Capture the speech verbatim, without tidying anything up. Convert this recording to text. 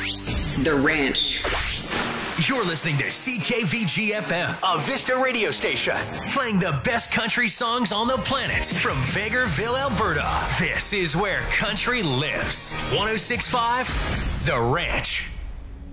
The Ranch. You're listening to C K V G F M, a Vista radio station, playing the best country songs on the planet from Vegreville, Alberta. This is where country lives. one oh six point five, The Ranch.